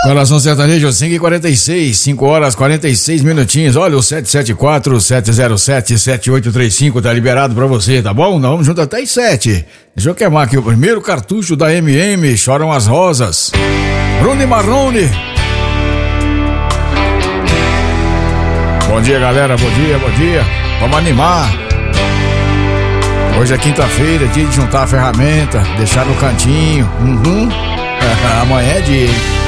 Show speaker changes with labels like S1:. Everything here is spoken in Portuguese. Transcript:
S1: Coração Sertanejo, 5h46, 5 horas 46 minutinhos. Olha, o 774-707-7835 tá liberado pra você, tá bom? Nós vamos junto até as 7. Deixa eu queimar aqui o primeiro cartucho da MM, Choram as Rosas. Bruno e Marrone. Bom dia, galera, bom dia, bom dia. Vamos animar. Hoje é quinta-feira, dia de juntar a ferramenta, deixar no cantinho. Amanhã é dia, hein?